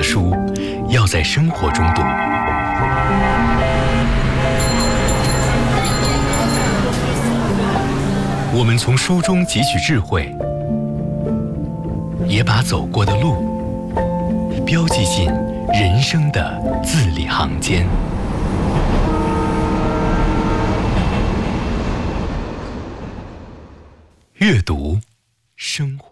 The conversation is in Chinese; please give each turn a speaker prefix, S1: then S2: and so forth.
S1: 书要在生活中读。我们从书中汲取智慧，也把走过的路标记进人生的字里行间。阅读，生活。